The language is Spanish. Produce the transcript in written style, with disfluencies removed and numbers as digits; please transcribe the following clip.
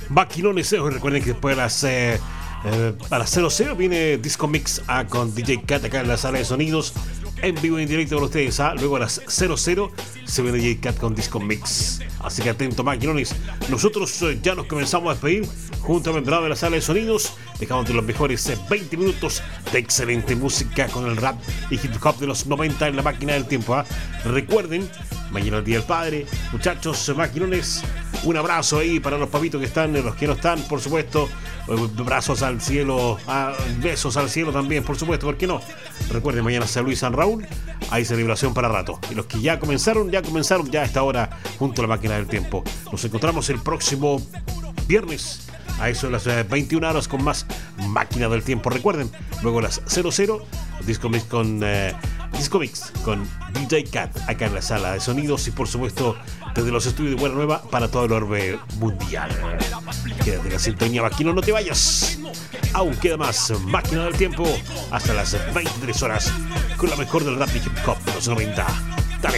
Maquinones. Recuerden que después a las 00 viene Disco Mix con DJ Cat acá en la sala de sonidos, en vivo y en directo con ustedes. Luego a las 00 se viene DJ Cat con Disco Mix. Así que atento, maquinones. Nosotros ya nos comenzamos a despedir junto a Membrado de la sala de sonidos. Dejamos de los mejores 20 minutos de excelente música con el rap y hip hop de los 90 en la máquina del tiempo. Recuerden, mañana el Día del Padre. Muchachos, maquinones, un abrazo ahí para los papitos que están, los que no están, por supuesto. Brazos al cielo, besos al cielo también, por supuesto, ¿por qué no? Recuerden, mañana San Luis, San Raúl, hay celebración para rato. Y los que ya comenzaron ya a esta hora junto a la máquina del tiempo. Nos encontramos el próximo viernes a eso de las 21 horas con más máquina del tiempo. Recuerden, luego a las 00, Disco Mix con DJ Cat acá en la sala de sonidos y por supuesto desde los estudios de Buena Nueva para todo el orbe mundial. Quédate en la sintonía, maquino, no te vayas. Aún queda más máquina del tiempo hasta las 23 horas con la mejor del rap y hip hop de los 90.